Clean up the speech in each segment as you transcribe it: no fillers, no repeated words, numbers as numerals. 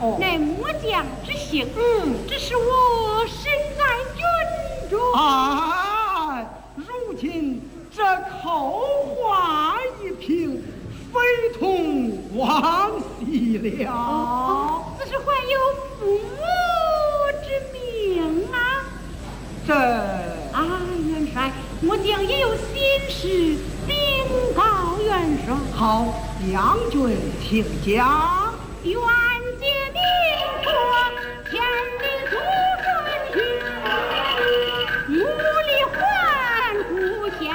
乃末将之幸。只是我身在军中。 如今这口话一平，非同往昔了。 此事还有父母之命啊。元帅，末将也有心事禀告元帅。 好，将军请讲。 元节明说，千里阻转去，努力还故乡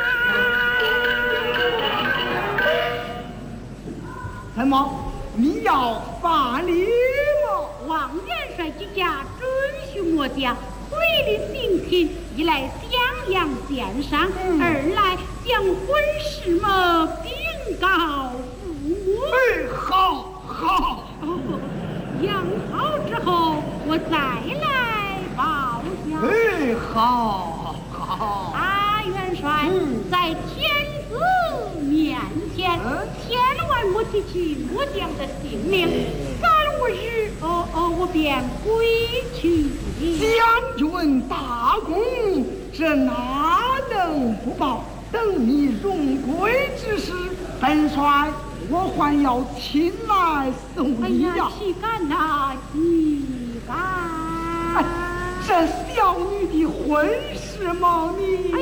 怎么，你要发礼吗？ 望元帅之家准许末将回礼行亲，一来襄阳见上，二来将婚事么禀告父母。 好。 养好之后，我再来报效。 好。 元帅，在天子面前，千万莫提起末将的性命，3、5日，我便归去。 将军大功，这哪能不报？等你荣归之时，本帅我还要亲来送礼呀！ 岂敢呐，岂敢！ 这小女的婚事嘛，你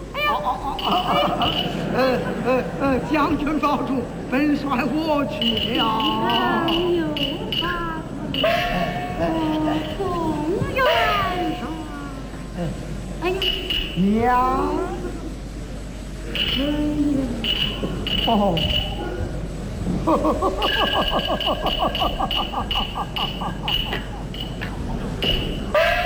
将军保重，本帅我去了。 宋元帅， 娘，